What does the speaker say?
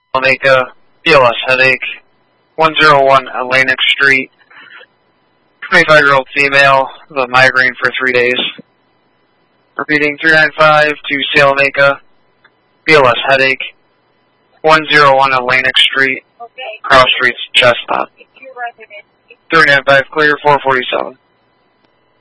Omega, BLS headache, 101 Atlantic Street, 25-year-old female, with a migraine for 3 days. Repeating, 395 to Salamanca, BLS headache, 101 Atlantic Street, Cross Streets, Chestnut. 395 clear, 447.